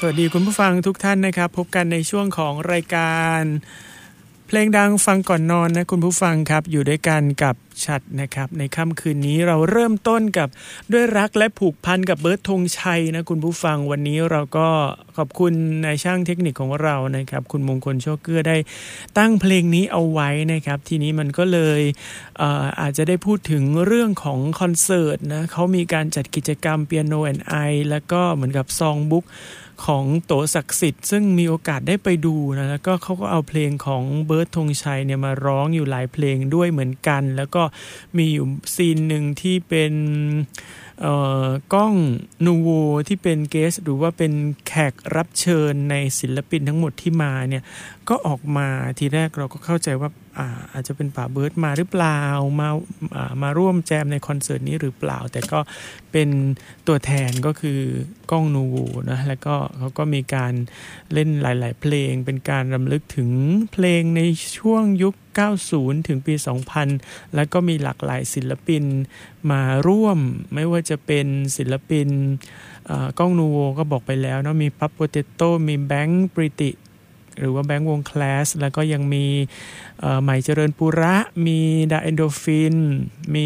สวัสดีคุณผู้ฟังทุกท่านนะครับพบกันในช่วงของรายการเพลงดังฟังก่อนนอนนะคุณผู้ฟังครับอยู่ด้วยกันกับชัดนะครับในค่ำคืนนี้เราเริ่มต้นกับด้วยรักและผูกพันกับเบิร์ดธงชัยนะคุณผู้ฟังวันนี้เราก็ขอบคุณนายช่างเทคนิคของเรานะครับคุณมงคลโชคเกื้อได้ตั้งเพลงนี้เอาไว้นะครับทีนี้มันก็เลยอาจจะได้พูดถึงเรื่องของคอนเสิร์ตนะเขามีการจัดกิจกรรม Piano and I แล้วก็เหมือนกับซองบุ๊กของโตศักดิ์สิทธิ์ซึ่งมีโอกาสได้ไปดูนะแล้วก็เขาก็เอาเพลงของเบิร์ดธงชัยเนี่ยมาร้องอยู่หลายเพลงด้วยเหมือนกันแล้วก็มีอยู่ซีนหนึ่งที่เป็นก้องนูโวที่เป็นเกสหรือว่าเป็นแขกรับเชิญในศิลปินทั้งหมดที่มาเนี่ยก็ออกมาทีแรกเราก็เข้าใจว่าอาจจะเป็นป๋าเบิร์ดมาหรือเปล่ามาร่วมแจมในคอนเสิร์ตนี้หรือเปล่าแต่ก็เป็นตัวแทนก็คือก้องนูโวนะแล้วก็เขาก็มีการเล่นหลายๆเพลงเป็นการรำลึกถึงเพลงในช่วงยุค90ถึงปี 2000แล้วก็มีหลากหลายศิลปินมาร่วมไม่ว่าจะเป็นศิลปินก้องนูโวก็บอกไปแล้วเนาะมีปั๊บโปเตโต้มีแบงค์ปริติหรือว่าแบงค์วงคลาสแล้วก็ยังมีใหม่เจริญปุระมีดาเอนโดฟินมี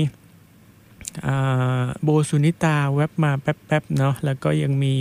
โบสุนิตาแวบมาแป๊บๆเนาะแล้วก็ยังมี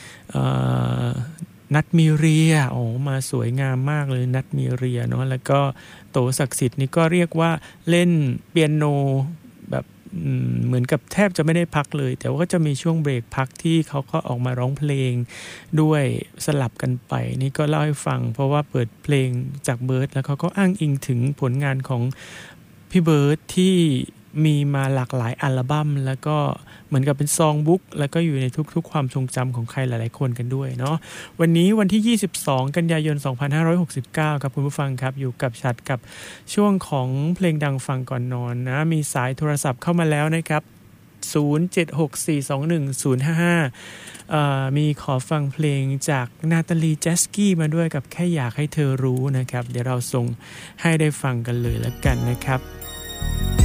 นัทมีเรียมาสวยงามมากเลยนัทมีเรียเนาะแล้วก็โตศักดิ์สิทธิ์นี่ก็เรียกว่าเล่นเปียโนแบบเหมือนกับแทบจะไม่ได้พักเลยแต่ว่าก็จะมีช่วงเบรกพักที่เขาก็ออกมาร้องเพลงด้วยสลับกันไปนี่ก็เล่าให้ฟังเพราะว่าเปิดเพลงจากเบิร์ดแล้วเขาก็อ้างอิงถึงผลงานของพี่เบิร์ดที่มีมาหลากหลายอัลบั้มแล้วก็เหมือนกับเป็นซองบุ๊กแล้วก็อยู่ในทุกๆความทรงจำของใครหลายๆคนกันด้วยเนาะวันนี้วันที่22กันยายน2569ครับคุณผู้ฟังครับอยู่กับชัดกับช่วงของเพลงดังฟังก่อนนอนนะมีสายโทรศัพท์เข้ามาแล้วนะครับ0764210055มีขอฟังเพลงจากนาตาลีแจสกี้มาด้วยกับแค่อยากให้เธอรู้นะครับเดี๋ยวเราส่งให้ได้ฟังกันเลยแล้วกันนะครับ